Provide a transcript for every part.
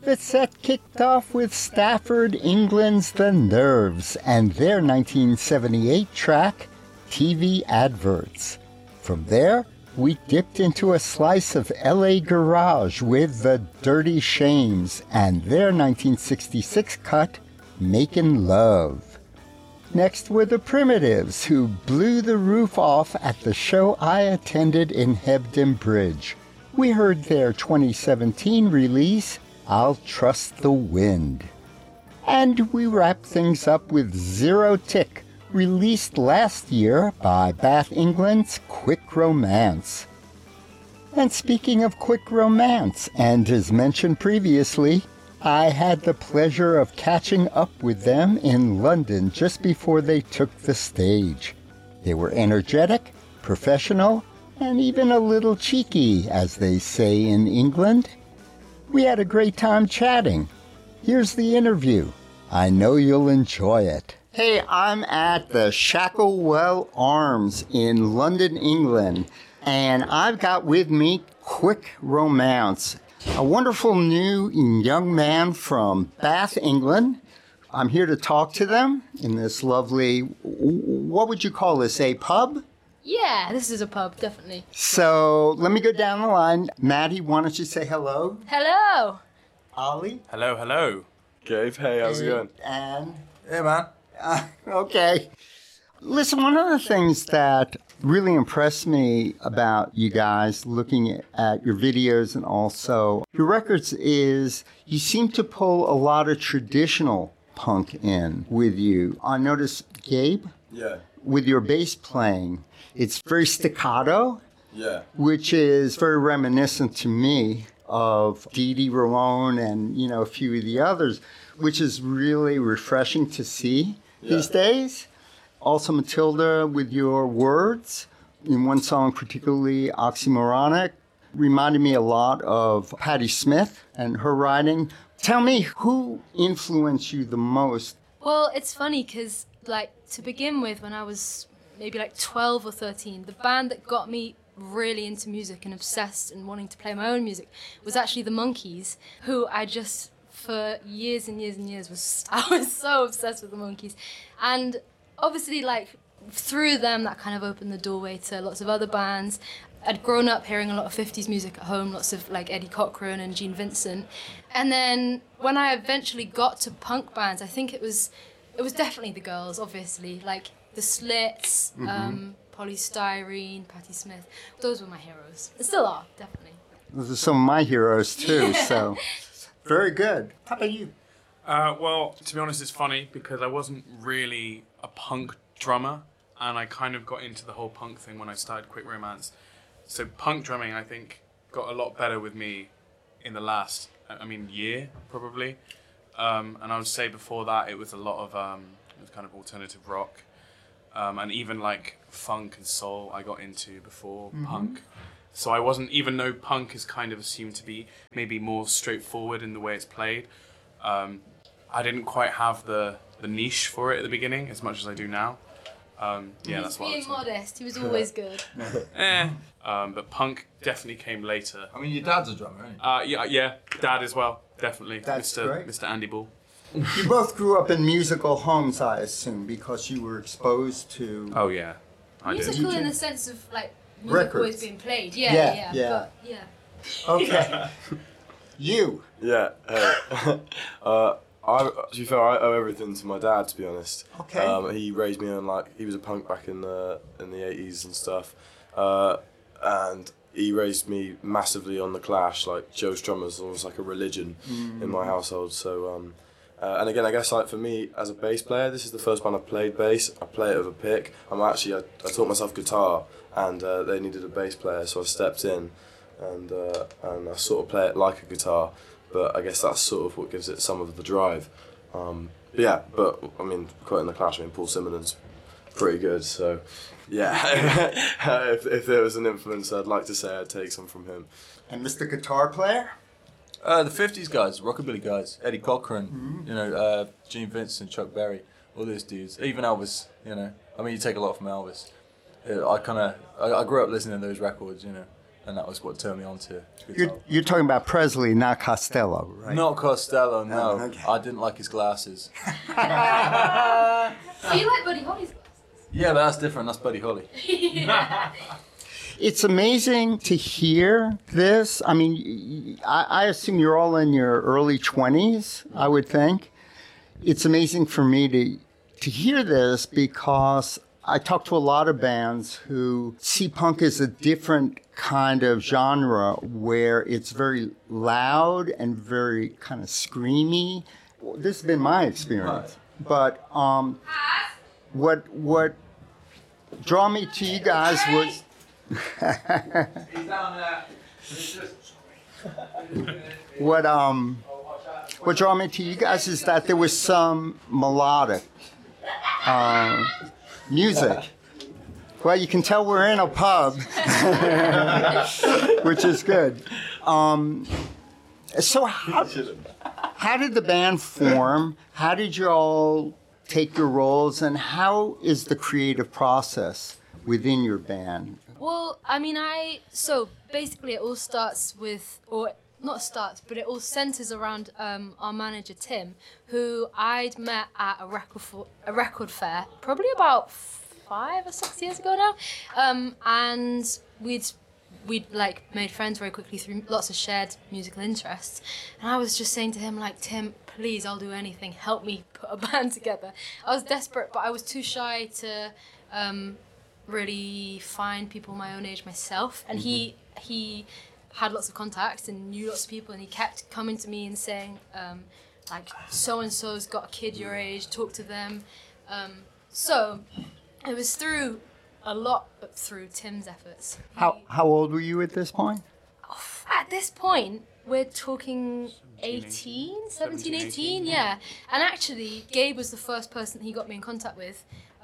The set kicked off with Stafford, England's The Nerves and their 1978 track, TV Adverts. From there, we dipped into a slice of LA garage with The Dirty Shames and their 1966 cut, Makin' Love. Next were The Primitives, who blew the roof off at the show I attended in Hebden Bridge. We heard their 2017 release, I'll Trust the Wind. And we wrapped things up with Zero Tick, released last year by Bath England's Quick Romance. And speaking of Quick Romance, and as mentioned previously, I had the pleasure of catching up with them in London just before they took the stage. They were energetic, professional, and even a little cheeky, as they say in England. We had a great time chatting. Here's the interview. I know you'll enjoy it. Hey, I'm at the Shacklewell Arms in London, England, and I've got with me Quick Romance, a wonderful new young man from Bath, England. I'm here to talk to them in this lovely, what would you call this, a pub? Yeah, this is a pub, definitely. So let me go down the line. Maddie, why don't you say hello? Hello! Ollie? Hello, hello. Gabe, hey, how's it going? And? Hey, man. Okay. Listen, one of the things that really impressed me about you guys looking at your videos and also your records is you seem to pull a lot of traditional punk in with you. I noticed, Gabe, with your bass playing, it's very staccato, which is very reminiscent to me of Dee Dee Ramone and, a few of the others, which is really refreshing to see these days. Also, Matilda, with your words, in one song particularly oxymoronic, reminded me a lot of Patti Smith and her writing. Tell me, who influenced you the most? Well, it's funny because, to begin with, when I was maybe 12 or 13, the band that got me really into music and obsessed and wanting to play my own music was actually the Monkees, who I just, for years and years and years, I was so obsessed with the Monkees. And obviously, through them, that kind of opened the doorway to lots of other bands. I'd grown up hearing a lot of 50s music at home, lots of Eddie Cochran and Gene Vincent. And then when I eventually got to punk bands, I think it was definitely the girls, obviously, the Slits, Polystyrene, Patti Smith. Those were my heroes. They still are, definitely. Those are some of my heroes, too, so very good. How about you? Well, to be honest, it's funny because I wasn't really a punk drummer, and I kind of got into the whole punk thing when I started Quick Romance. So punk drumming, I think, got a lot better with me in the last, year, probably. And I would say before that, it was a lot of it was kind of alternative rock. And even funk and soul I got into before punk. So I wasn't, even though punk is kind of assumed to be maybe more straightforward in the way it's played, I didn't quite have the niche for it at the beginning as much as I do now. That's what I was being modest, he was always good. But punk definitely came later. Your dad's a drummer, isn't he? Yeah, Dad as well, definitely. That's great. Mr. Andy Ball. You both grew up in musical homes, I assume, because you were exposed to... Oh, yeah, I did. Musical in the sense of, music records always being played. Yeah. But, Okay. You? Yeah, hey. To be fair, I owe everything to my dad, to be honest. Okay. He raised me on, he was a punk back in the 80s and stuff. And he raised me massively on The Clash, Joe Strummer's almost like a religion in my household. So, and again, I guess for me as a bass player, this is the first time I've played bass. I play it with a pick. I taught myself guitar, and they needed a bass player, so I stepped in, and I sort of play it like a guitar. But I guess that's sort of what gives it some of the drive. Quoting The Clash, Paul Simonon pretty good, so yeah. if there was an influence, I'd like to say I'd take some from him. And Mr. Guitar Player? The 50s guys, rockabilly guys, Eddie Cochran, Gene Vincent, Chuck Berry, all those dudes. Even Elvis, you take a lot from Elvis. I grew up listening to those records, and that was what turned me on to guitar. You're talking about Presley, not Costello, right? Not Costello, no. Oh, okay. I didn't like his glasses. So you like Buddy Holly's glasses? Yeah, but that's different. That's Buddy Holly. It's amazing to hear this. I mean, I assume you're all in your early 20s, I would think. It's amazing for me to hear this because I talk to a lot of bands who see punk as a different kind of genre where it's very loud and very kind of screamy. This has been my experience. But what drew me to you guys was... What drew me to you guys is that there was some melodic music. Well, you can tell we're in a pub, which is good. So how did the band form? How did you all take your roles, and how is the creative process within your band? Well, I mean, so basically it all starts with, or not starts, but it all centers around our manager Tim, who I'd met at a record fair, probably about 5 or 6 years ago now, and we'd like made friends very quickly through lots of shared musical interests, and I was just saying to him, like, Tim, please, I'll do anything, help me put a band together. I was desperate, but I was too shy to really find people my own age myself, and he had lots of contacts and knew lots of people, and he kept coming to me and saying, like, so and so's got a kid your age, talk to them. So it was through Tim's efforts. How old were you at this point? At this point, we're talking 17, 18, yeah. And actually, Gabe was the first person he got me in contact with.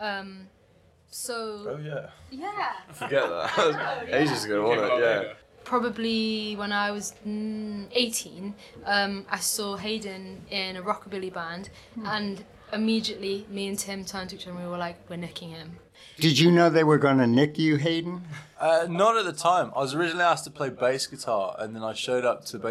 Oh yeah. Yeah. Forget that. Ages ago, wasn't it? Yeah. Probably when I was 18, I saw Hayden in a rockabilly band, and immediately me and Tim turned to each other and we were like, we're nicking him. Did you know they were going to nick you, Hayden? Not at the time. I was originally asked to play bass guitar, and then I showed up to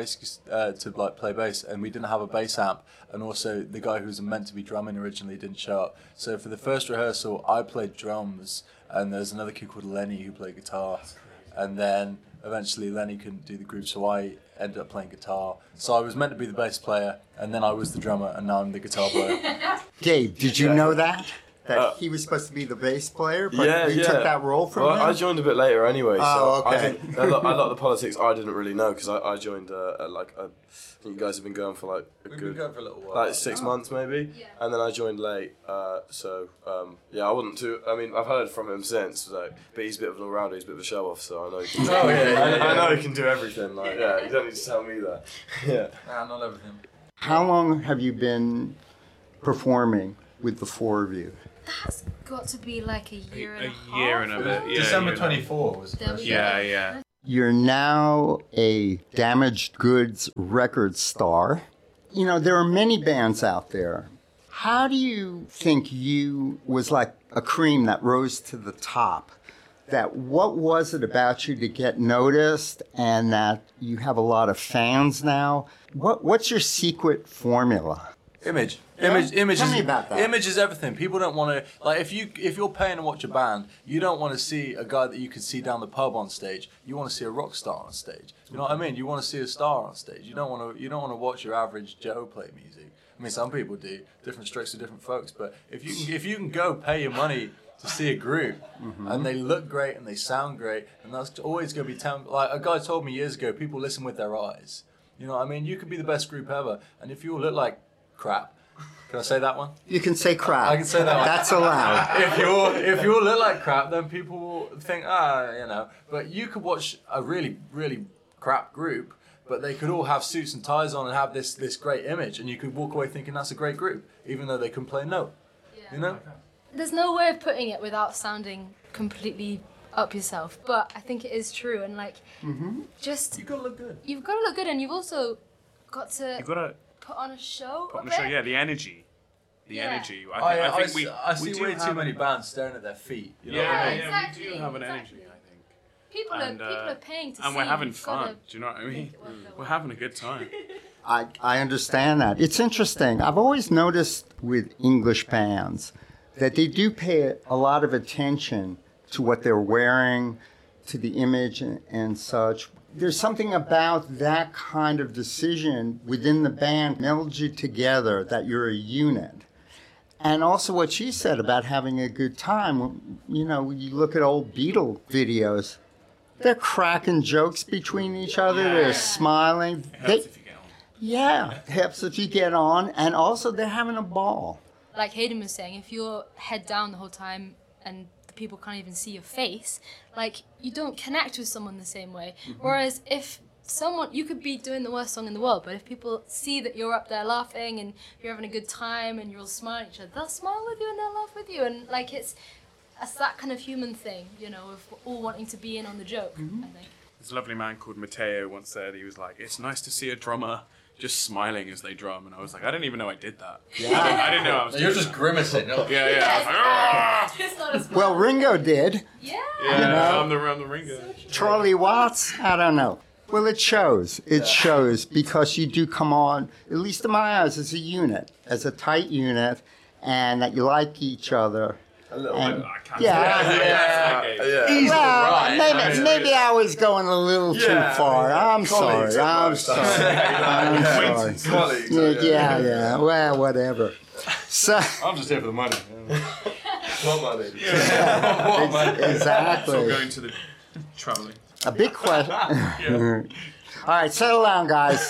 play bass, and we didn't have a bass amp, and also the guy who was meant to be drumming originally didn't show up. So for the first rehearsal, I played drums, and there's another kid called Lenny who played guitar, and then eventually Lenny couldn't do the group, so I ended up playing guitar. So I was meant to be the bass player, and then I was the drummer, and now I'm the guitar player. Gabe, did you know that? That he was supposed to be the bass player, but you took that role from him? I joined a bit later anyway, so okay. I think a lot of the politics I didn't really know, because I joined I think you guys have been going for like We've been going for a little while. like 6 months maybe, and then I joined late, I wasn't too, I mean, I've heard from him since, but he's a bit of an all-rounder, he's a bit of a show-off, so I know he can I know he can do everything, like, you don't need to tell me that. Nah, not everything. How long have you been performing with the four of you? That's got to be like a year and a half. A year and a bit, yeah. December 24 was the first. Yeah. You're now a Damaged Goods record star. You know, there are many bands out there. How do you think you was like a cream that rose to the top? That what was it about you to get noticed and that you have a lot of fans now? What's your secret formula? Image. Yeah? Image Tell is, me about that. Image is everything. People don't want to, like, if you're paying to watch a band, you don't want to see a guy that you could see down the pub on stage. You want to see a rock star on stage. You know what I mean? You want to see a star on stage. You don't want to watch your average Joe play music. I mean, some people do. Different strokes for different folks. But if you can go pay your money to see a group, and they look great and they sound great, and that's always going to be like a guy told me years ago. People listen with their eyes. You know what I mean? You could be the best group ever, and if you all look like crap. Can I say that one? You can say crap. I can say that one. That's allowed. If you all look like crap, then people will think, But you could watch a really, really crap group, but they could all have suits and ties on and have this great image, and you could walk away thinking that's a great group, even though they couldn't play a note. Yeah. You know? There's no way of putting it without sounding completely up yourself, but I think it is true, and like, just You gotta look good. you've got to look good, and you've also got to You've got to put on a show. put on a the show, bit. yeah, the energy. The Yeah. energy. I think we see do way have too many bands staring at their feet. You know what I Yeah, mean? yeah, we do have an energy, I think. People are paying to see. And we're having You've gotta fun. Do you know what I mean? make it worth their We're while. having a good time. I understand that. It's interesting. I've always noticed with English bands that they do pay a lot of attention to what they're wearing, to the image and such. There's something about that kind of decision within the band melds you together, that you're a unit. And also what she said about having a good time. You know, you look at old Beatle videos, they're cracking jokes between each other. Yeah. They're smiling. It helps if you get on. Yeah, it helps if you get on. And also they're having a ball. Like Hayden was saying, if you're head down the whole time and the people can't even see your face, like, you don't connect with someone the same way. Whereas if you could be doing the worst song in the world, but if people see that you're up there laughing and you're having a good time and you're all smiling at each other, they'll smile with you and they'll laugh with you. And like, it's that kind of human thing, you know, of all wanting to be in on the joke, I think. This lovely man called Matteo once said, he was like, it's nice to see a drummer just smiling as they drum. And I was like, I didn't even know I did that. I didn't know I was You're doing just grimacing. that. Yeah. I was like, "Ah!" It's not as Well, Ringo did. yeah. Yeah, You know? I'm the ringer. Charlie Watts, I don't know. Well, it shows. It shows because you do come on, at least in my eyes, as a unit, as a tight unit, and that you like each other. A little And- bit. I can't Yeah. say that. Well, right. maybe I was going a little too far. I'm Colleagues sorry. at I'm most. sorry. I'm sorry. Acquaintance. Colleagues. Yeah. Well, whatever. So, I'm just here for the money. What money? It's all exactly. going to the traveling. A big question. All right, settle down, guys.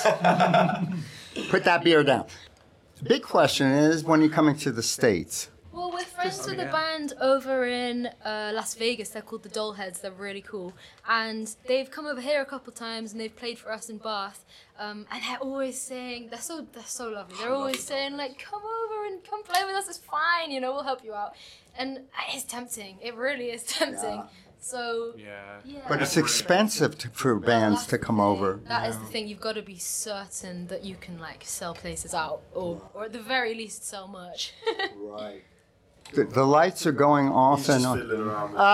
Put that beer down. The big question is when you're coming to the States. Well, we're friends with a yeah. band over in Las Vegas. They're called the Dollheads. They're really cool. And they've come over here a couple times and they've played for us in Bath. And they're always saying, they're so lovely. They're always saying, like, come over and come play with us. It's fine, you know, we'll help you out. And it's tempting. It really is tempting. Yeah. So, Yeah. yeah. But it's expensive for bands That's to the come thing. over. That is the thing. You've got to be certain that you can, like, sell places out. Or at the very least, sell merch. Right. The lights are going off He's and just on. fiddling around with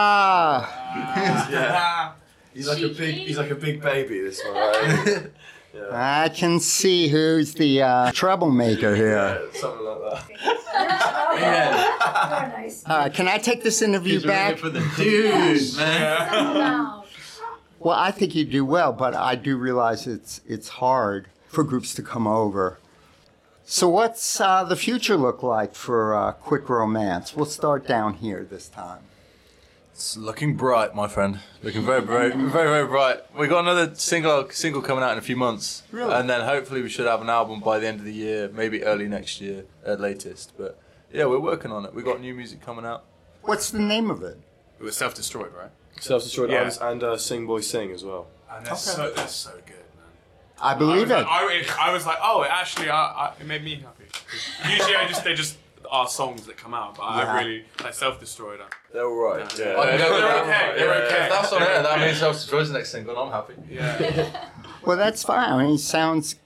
Ah, He's like a big baby, this one, right? I can see who's the troublemaker here. Yeah, something like that. Very nice. Can I take this interview back? for the dude, man. Wow. Well, I think you do well, but I do realize it's hard for groups to come over. So what's the future look like for Quick Romance? We'll start down here this time. It's looking bright, my friend. Looking very, very, very, very bright. We got another single coming out in a few months, Really? and then hopefully we should have an album by the end of the year, maybe early next year at latest. But yeah, we're working on it. We got new music coming out. What's the name of it? It was self-destroyed, right? Self-destroyed Yeah. and Sing Boy Sing as well. And they're so good, man. I believe it. I was like, oh, actually, it made me happy. Usually, they just are songs that come out, but Yeah. I really like self-destroyed. They're all right. Yeah. Yeah. I can go with They're that. okay, they're okay. If that's on it, that means Self-Destroy's the next single, and I'm happy. Yeah. Well, that's fine. I mean, it sounds